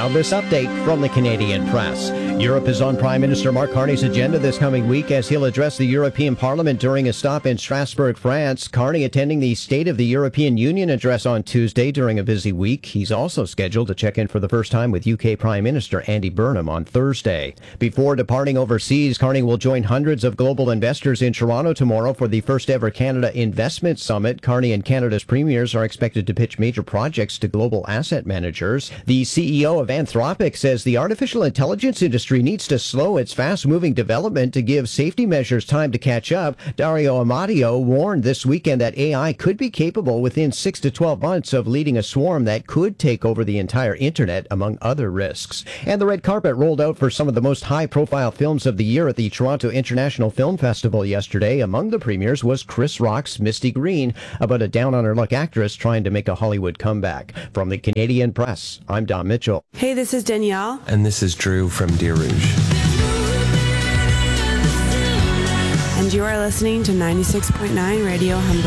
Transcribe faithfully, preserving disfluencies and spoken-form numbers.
Now this update from the Canadian Press. Europe is on Prime Minister Mark Carney's agenda this coming week as he'll address the European Parliament during a stop in Strasbourg, France. Carney attending the State of the European Union address on Tuesday during a busy week. He's also scheduled to check in for the first time with U K Prime Minister Andy Burnham on Thursday. Before departing overseas, Carney will join hundreds of global investors in Toronto tomorrow for the first ever Canada Investment Summit. Carney and Canada's premiers are expected to pitch major projects to global asset managers. The C E O of Anthropic says the artificial intelligence industry needs to slow its fast-moving development to give safety measures time to catch up. Dario Amadio warned this weekend that A I could be capable within six to twelve months of leading a swarm that could take over the entire internet, among other risks. And the red carpet rolled out for some of the most high-profile films of the year at the Toronto International Film Festival yesterday. Among the premieres was Chris Rock's Misty Green, about a down-on-her-luck actress trying to make a Hollywood comeback. From the Canadian Press, I'm Don Mitchell. Hey, this is Danielle. And this is Drew from Deer Rouge. And you are listening to ninety-six point nine Radio Humber.